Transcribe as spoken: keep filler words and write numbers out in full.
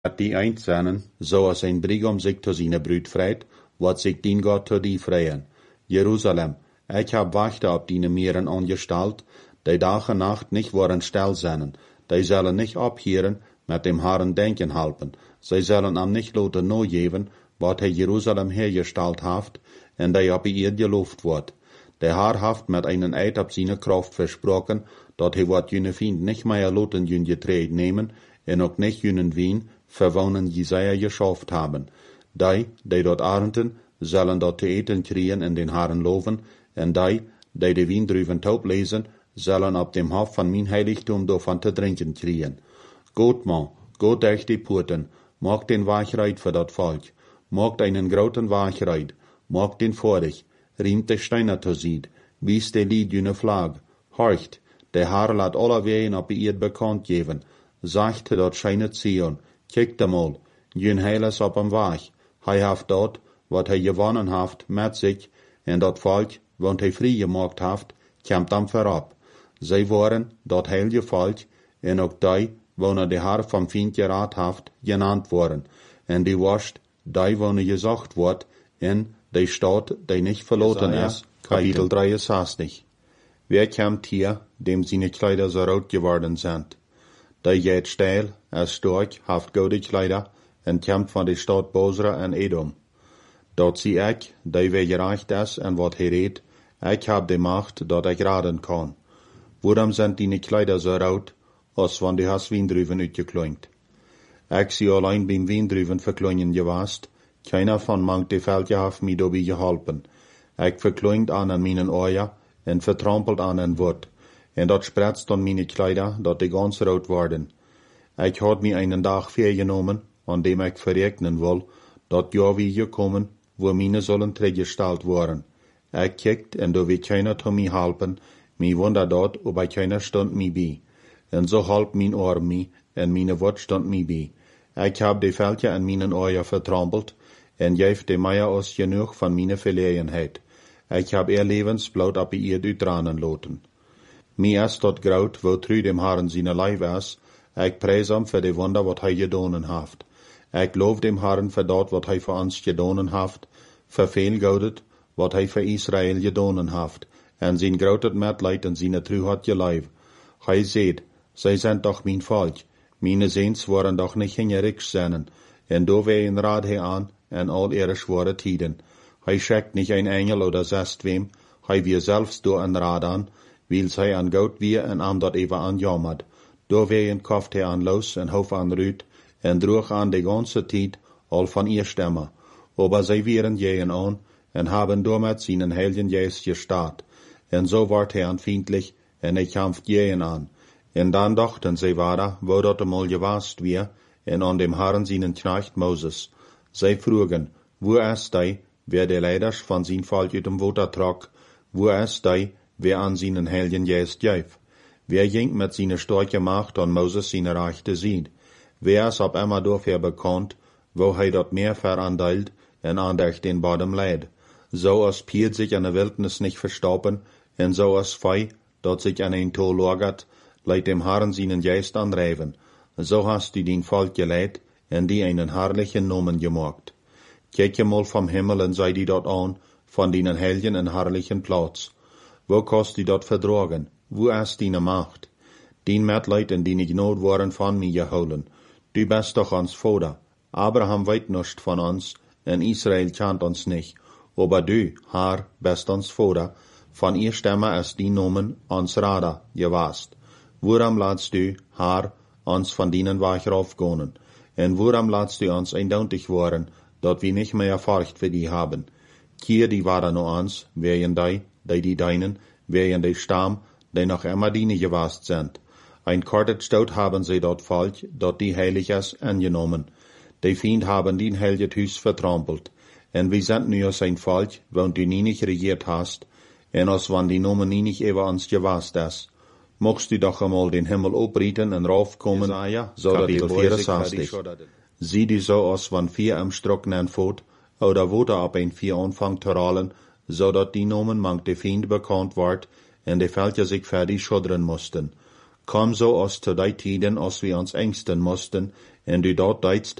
dat die eindsenden, zoals een brigom zich tot zijn bruid vreit, wat zich dien God tot die vrijen. Jeruzalem, ik heb wachten op die meren ongestalt, die dag en nacht nicht worden stil zijn, die zullen nicht ophieren met dem Herren denken helpen, zij zullen am nicht laten no geven, wat hij Jeruzalem hergestalt heeft, en die op ihr geloofd wordt. Der Herr haft met einen Eid op seine Kraft versprochen, dat hij wat jene Fiend nicht mehr laten jün getreed nemen, en ook nicht jünen Wien verwonen Jesaja geschafft haben. Die, die dort arenten, zullen dort te eten kriegen en den Herren loven, en die, die de Wiendruven taub lesen, zullen op dem Hof van mijn heiligtum davon te drinken kriegen. Goed man, goed durch die Poorten, maak den Wachreid für dat Volk, maak einen groten Wachreid, maak den vorig, riemt de Steiner to ziet, wies de lied jüne Flag, horcht, der Herr laat alle wegen op ihr bekannt geven, sagt dat scheinet Zion, kijkt mal, jün heiles op am Wach, hij haft dort, wat hij gewonnen haft, met zich, en dat Volk, want hij vrij gemaakt haft, komt am verab. Zij waren dat heilige Volk, en ook die, wonen de Herr vom Fiend geraad haft, genannt worden, en die wascht, die wonen gezocht wordt, in die Stadt, die nicht verloren ist, Kapitel dreiundsechzig. Wer kommt hier, dem seine Kleider so rot geworden sind? Der geht steil, er stark, haft gute Kleider, en kommt von der Stadt Bosra en Edom. Dort zie ik, die wer gerecht is en wat hij redt, ik heb de macht, dat ik raden kan. Waarom zijn die Kleider so rot, als van die has Wiendruven uitgekloinkt? Ik zie allein beim Wiendruven verkloingen gewast, keiner van mank de Veldje heeft mij daarbij geholpen. Ik verkloinkt aan en mijn oor, en vertrampelt aan en wort, en dat spretst aan mijn Kleider, dat die ganz rood worden. Ik had mij einen dag vergenomen, an dem ik verrekenen wil, dat ja wie gekommen, wo meine sollen teruggesteld worden. Ik kijkt, en do wie keiner to mij helpen, mij wonder dat, ob ik keiner stond mij bij. En zo helpt mijn oor mij, en mijn wort stond mij bij. Ik heb de Veldje en mijn oor vertrampelt, en geef de mij als genoeg van mijn verlegenheid. Ik heb ihr levensbloed op ihr uitdranen loten. Mij is dat groot, wo tru dem Herren seine lijf is, ik prijs hem voor de wonder wat hij gedonen heeft. Ik loof dem Herren voor dat wat hij voor ons gedonen heeft, verveelgoudet wat hij voor Israël gedonen heeft, en zijn groot medleid en zijn truheid gelijf. Hij zegt, zij zijn toch mijn volk, mijn zeens worden toch niet hingerig zijn, en do ween raad hij aan, en al ihre schwere tiden. Hij schickt nicht ein Engel oder zest wem, hij wir selbst do een raad aan, wil zij aan goud weer en aan dat even aan jammert. Do ween kauft hij aan los en hof aan ruut, en droeg aan de ganze tijd al van ihr Stimme. Aber zij wieren jeen aan, en haben damit seinen heiligen Geist gestaat. En so ward hij aanvindlich, en hij kämpft jeen aan. En dan dachten zij weiter, wo dat einmal gewast wir, en an dem Herren seinen Knecht Moses. Zij vroegen, wo ist die, wer de leiders van zijn volk uit dem Water trok, wo ist die, wer an seinen heiligen Geist geef? Wer ging met seine starke Macht an Moses seine Rechte sieht? Wer is op immer dafür bekannt, wo hij dat meer verandeilt en aandacht den Bodem leid? So als Piet sich an der Wildnis nicht verstauben, en so als Fei, dat sich an ein Tor lagert, leidt dem Herren seinen Geist anreiven. So hast du den Volk geleid, en die einen herrlichen Namen gemacht. Kijk je mal vom Himmel en sei die dort an, von den heiligen en herrlichen Platz. Wo kost die dort verdragen? Wo ist deine Macht? Den Mitleid en die Gnade waren von mir geholen. Du bist doch uns Vater. Abraham weet nicht von uns, en Israel kennt uns nicht. Aber du, Herr, bist uns Vater. Von ihr Stimme ist die Nomen uns Rader gewast. Worum lässt du, Herr, uns von denen Weg raufgehen? En worum lässt du uns eindeutig worden, dat wir nicht mehr Furcht für die haben? Kier die waren no uns, wären die, die die deinen, wären die Stamm, die noch immer diene gewast sind. Ein kortet Stout haben sie dort Volk, dat die heilig ist, angenommen. Die Fiend haben den heiligen Hüs vertrampelt. En wir sind nu als ein Volk, wenn du nie nicht regiert hast, en als wann die Nomen nie nicht über uns gewast ist. Mochst du doch einmal den Himmel oprieten en raufkommen, Jesaja, so dat die vierenzestig. Sieh du so aus, wann vier am Strocknen fort, oder wo da ab ein vier anfangt zu rollen, so dat die Nomen mank de Fiend bekannt ward, en de Völker sich fertig schuddern mussten. Komm so aus zu die Tiden, als wir uns ängsten mussten, en du dort deitst,